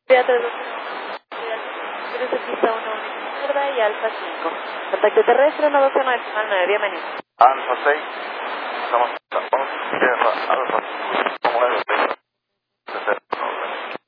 Teatro 2, Cruz de pista 1, izquierda y Alfa 5. Contacto terrestre 919, bienvenido. Alfa 6, estamos, vamos, izquierda, Alfa